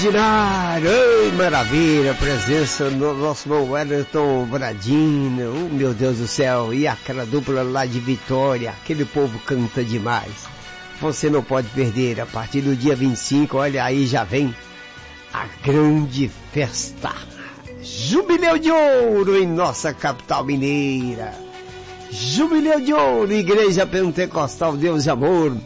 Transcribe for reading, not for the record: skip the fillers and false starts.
Ordinário, ai, maravilha, presença do nosso irmão Wellington Bradino, oh, meu Deus do céu, e aquela dupla lá de Vitória, aquele povo canta demais. Você não pode perder, a partir do dia 25, olha aí já vem a grande festa, Jubileu de Ouro em nossa capital mineira. Jubileu de Ouro, Igreja Pentecostal Deus e Amor,